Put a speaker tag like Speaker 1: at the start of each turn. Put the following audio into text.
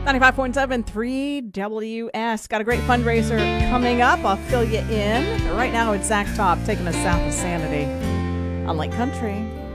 Speaker 1: 95.7 3WS. Got a great fundraiser coming up. I'll fill you in. Right now it's Zach Top taking us south of Sanity on Lake Country.